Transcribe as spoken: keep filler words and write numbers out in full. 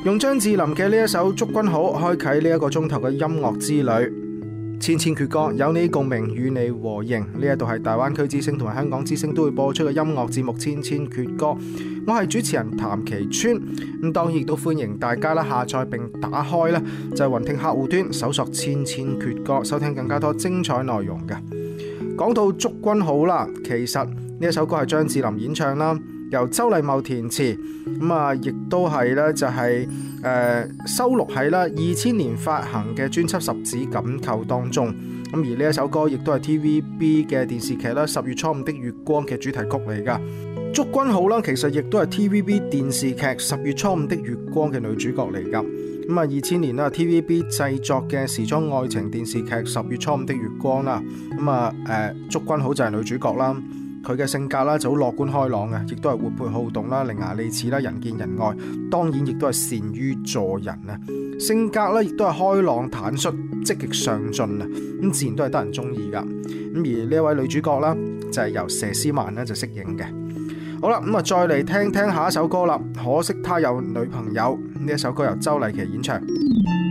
用張智霖嘅呢一首《祝君好》開啟呢一個鐘頭嘅音樂之旅。千千闕歌，有你共鳴，與你和應。呢一度係大灣區之聲同埋香港之聲都會播出嘅音樂節目《千千闕歌》，我係主持人譚其川。咁當然亦都歡迎大家啦下載並打開啦就係雲聽客戶端搜索《千千闕歌》，收聽更加多精彩內容嘅。講到《祝君好》啦，其實呢一首歌係張智霖演唱啦，由周麗茂填詞，咁啊亦都係咧就係、是、誒、呃、收錄喺啦二千年發行嘅專輯《十指緊扣》當中。咁而呢一首歌亦都係 T V B 嘅電視劇啦《十月初五的月光》嘅主題曲嚟噶。祝君好啦，其實亦都係 T V B 電視劇《十月初五的月光》嘅女主角嚟噶。咁啊二千年啦 T V B 製作嘅時裝愛情電視劇《十月初五的月光》啦。咁啊誒祝君好就係女主角啦。佢嘅性格啦就好樂觀開朗嘅，亦都係活潑好動啦、伶牙俐齒啦、人見人愛，當然亦都係善於助人啊。性格咧亦都係開朗坦率、積極上進啊，咁自然都係得人中意噶。咁而呢一位女主角啦，就係由佘詩曼咧就飾演嘅。好啦，咁啊再嚟聽聽下一首歌啦。可惜他有女朋友，呢一首歌由周麗淇演唱。